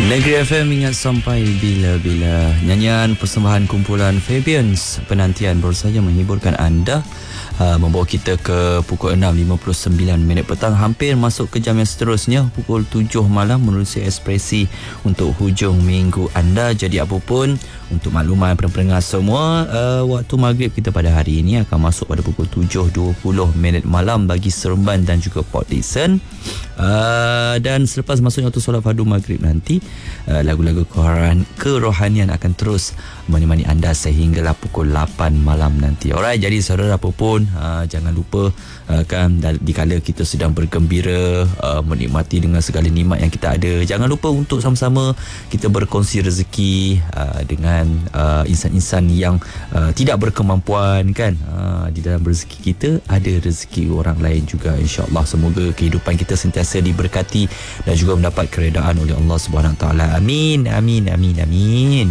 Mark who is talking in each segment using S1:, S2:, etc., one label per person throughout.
S1: Negeri FM ingat sampai bila-bila. Nyanyian persembahan kumpulan Fabians penantian baru saja menghiburkan anda, membawa kita ke pukul 6.59 petang, hampir masuk ke jam yang seterusnya, pukul 7 malam menerusi ekspresi untuk hujung minggu anda. Jadi apapun, untuk makluman pendengar semua, waktu maghrib kita pada hari ini akan masuk pada pukul 7.20 malam bagi Seremban dan juga Port Dickson. Dan selepas masuknya waktu solat fardu maghrib nanti, lagu-lagu kerohanian akan terus menemani anda sehinggalah pukul 8 malam nanti. Alright, jadi saudara apapun, jangan lupa kan dikala kita sedang bergembira, menikmati dengan segala nikmat yang kita ada, jangan lupa untuk sama-sama kita berkongsi rezeki dengan insan-insan yang tidak berkemampuan kan. Di dalam rezeki kita ada rezeki orang lain juga, insya-Allah. Semoga kehidupan kita sentiasa diberkati dan juga mendapat keredaan oleh Allah Subhanahu Wa Taala. Amin, amin, amin, amin.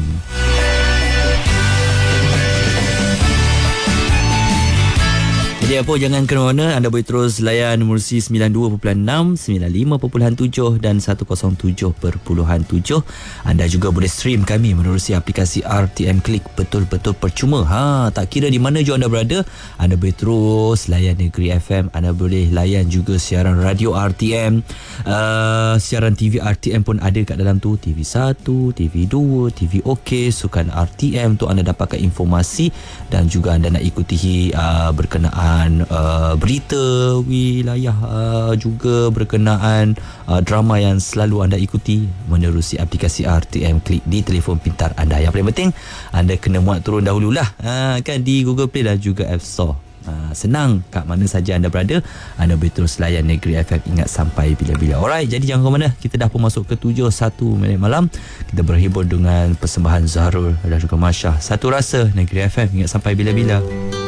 S1: Jadi apa, jangan ke mana, anda boleh terus layan Mursi 92.6, 95.7 dan 107.7. Anda juga boleh stream kami menerusi aplikasi RTM Klik, betul-betul percuma. Tak kira di mana juga anda berada, anda boleh terus layan Negeri FM, anda boleh layan juga siaran radio RTM, siaran TV RTM pun ada kat dalam tu, TV1, TV2, TV OK, sukan RTM tu anda dapatkan informasi dan juga anda nak ikuti berkenaan berita wilayah, juga berkenaan drama yang selalu anda ikuti menerusi aplikasi RTM Klik di telefon pintar anda. Yang paling penting, anda kena muat turun dahululah kan di Google Play dan juga App Store. Senang, kat mana saja anda berada, anda boleh terus layan Negeri FM ingat sampai bila-bila. Alright, jadi jangan ke mana, kita dah pun masuk ke 7.01 malam. Kita berhibur dengan persembahan Zahrul dan juga Masya. Satu rasa Negeri FM ingat sampai bila-bila.